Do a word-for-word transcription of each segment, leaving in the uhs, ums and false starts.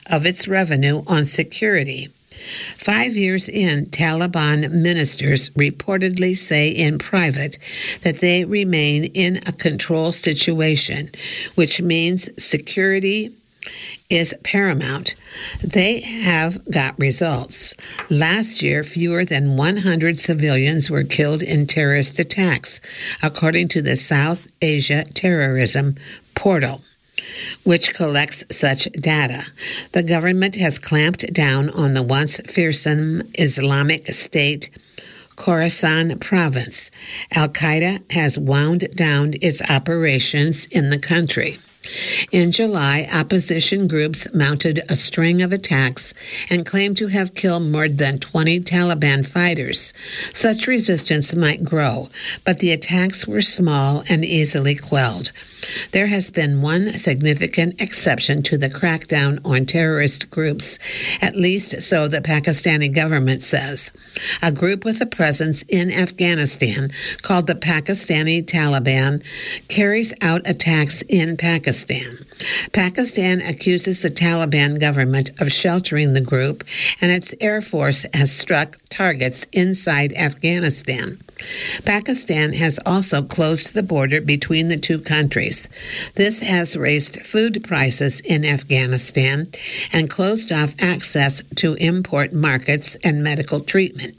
of its revenue on security. Five years in, Taliban ministers reportedly say in private that they remain in a control situation, which means security is paramount. They have got results. Last year, fewer than one hundred civilians were killed in terrorist attacks, according to the South Asia Terrorism Portal, which collects such data. The government has clamped down on the once fearsome Islamic State Khorasan province. Al-Qaeda has wound down its operations in the country. In July, opposition groups mounted a string of attacks and claimed to have killed more than twenty Taliban fighters. Such resistance might grow, but the attacks were small and easily quelled. There has been one significant exception to the crackdown on terrorist groups, at least so the Pakistani government says. A group with a presence in Afghanistan called the Pakistani Taliban carries out attacks in Pakistan. Pakistan accuses the Taliban government of sheltering the group, and its air force has struck targets inside Afghanistan. Pakistan has also closed the border between the two countries. This has raised food prices in Afghanistan and closed off access to import markets and medical treatment.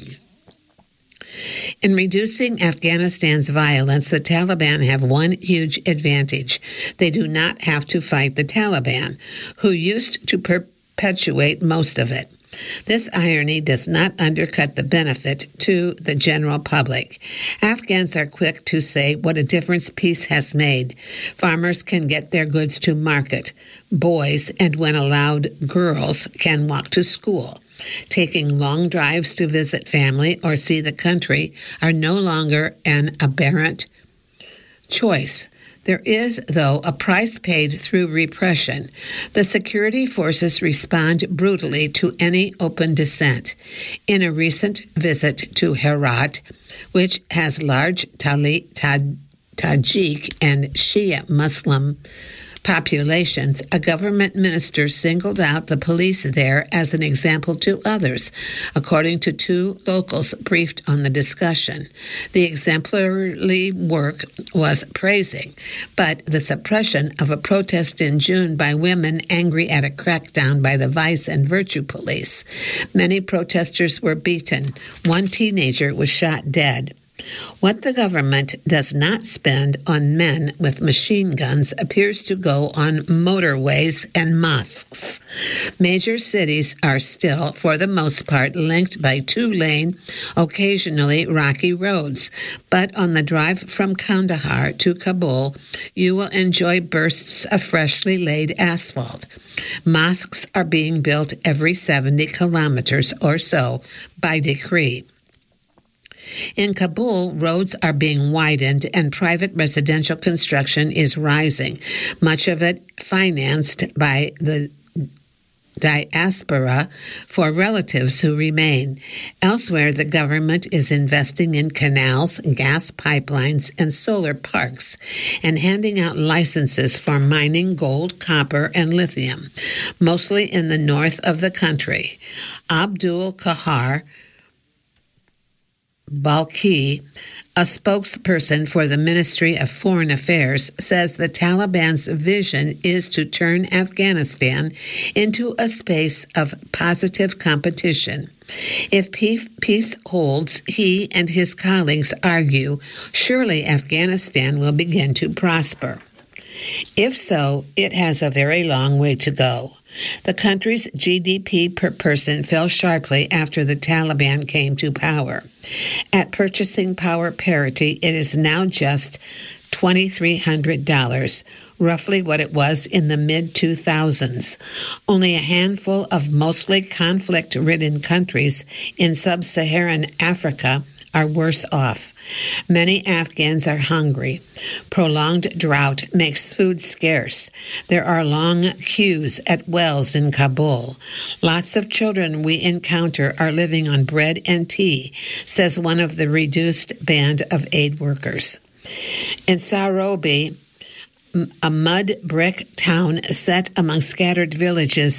In reducing Afghanistan's violence, the Taliban have one huge advantage. They do not have to fight the Taliban, who used to perpetuate most of it. This irony does not undercut the benefit to the general public. Afghans are quick to say what a difference peace has made. Farmers can get their goods to market. Boys, and when allowed, girls, can walk to school. Taking long drives to visit family or see the country are no longer an aberrant choice. There is, though, a price paid through repression. The security forces respond brutally to any open dissent. In a recent visit to Herat, which has large Tali, Taj, Tajik and Shia Muslim populations, a government minister singled out the police there as an example to others, according to two locals briefed on the discussion. The exemplary work was praising, but the suppression of a protest in June by women angry at a crackdown by the Vice and Virtue Police. Many protesters were beaten. One teenager was shot dead. What the government does not spend on men with machine guns appears to go on motorways and mosques. Major cities are still, for the most part, linked by two-lane, occasionally rocky roads. But on the drive from Kandahar to Kabul, you will enjoy bursts of freshly laid asphalt. Mosques are being built every seventy kilometers or so by decree. In Kabul, roads are being widened and private residential construction is rising, much of it financed by the diaspora for relatives who remain. Elsewhere, the government is investing in canals, gas pipelines, and solar parks, and handing out licenses for mining gold, copper, and lithium, mostly in the north of the country. Abdul Kahar Balki, a spokesperson for the Ministry of Foreign Affairs, says the Taliban's vision is to turn Afghanistan into a space of positive competition. If peace holds, he and his colleagues argue, surely Afghanistan will begin to prosper. If so, it has a very long way to go. The country's G D P per person fell sharply after the Taliban came to power. At purchasing power parity, it is now just two thousand three hundred dollars, roughly what it was in the mid two thousands. Only a handful of mostly conflict-ridden countries in sub-Saharan Africa are worse off. Many Afghans are hungry. Prolonged drought makes food scarce. There are long queues at wells in Kabul. Lots of children we encounter are living on bread and tea, says one of the reduced band of aid workers. In Sarobi, a mud brick town set among scattered villages